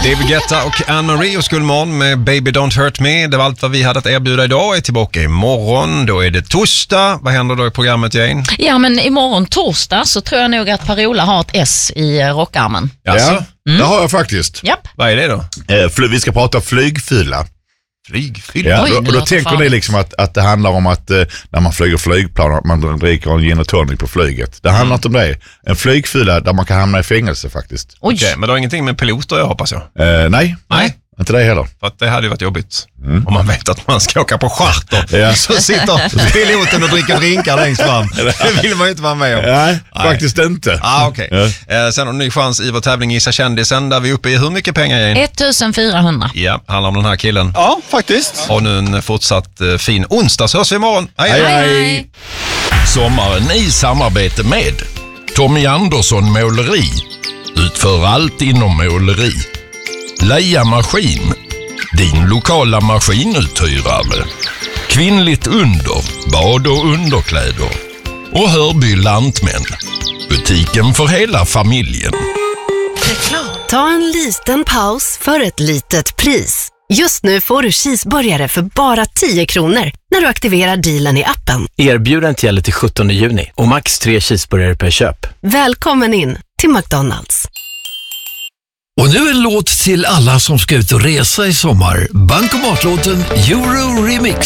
David Guetta och Anne-Marie och Skolmorgon med Baby Don't Hurt Me. Det var allt vad vi hade att erbjuda idag. Är tillbaka imorgon. Då är det torsdag. Vad händer då i programmet, Jane? Ja, men imorgon torsdag så tror jag nog att Per-Ola har ett S i rockarmen. Ja, det har jag faktiskt. Japp. Vad är det då? Vi ska prata flygfylla. Flygfylla? Ja, Oj, och då tänker ni liksom att det handlar om att när man flyger flygplan att man dricker en gin och tonic på flyget. Det handlar inte om det. En flygfylla där man kan hamna i fängelse faktiskt. Oj. Okej, men det har ingenting med piloter jag hoppas jag. Nej, inte det heller. För att det hade ju varit jobbigt. Om man vet att man ska åka på charter. Ja. Så sitter piloten och dricker drinkar längst fram. Det vill man ju inte vara med om. Nej, faktiskt inte. Okej. Sen har en ny chans i vår tävling Gissa kändisen där vi är uppe i hur mycket pengar, Jane? 1400. Ja, handlar om den här killen. Ja, faktiskt. Och nu en fortsatt fin onsdag så hörs vi imorgon. Hej, Hej. Sommaren i samarbete med Tommy Andersson Måleri. Utför allt inom måleri. Leia Maskin. Din lokala maskinuthyrare. Kvinnligt under. Bad- och underkläder. Och Hörby Lantmän. Butiken för hela familjen. Ta en liten paus för ett litet pris. Just nu får du cheeseburgare för bara 10 kronor när du aktiverar dealen i appen. Erbjudandet gäller till 17 juni och max 3 cheeseburgare per köp. Välkommen in till McDonald's. Och nu en låt till alla som ska ut och resa i sommar. Bankomatlåten Euro Remix.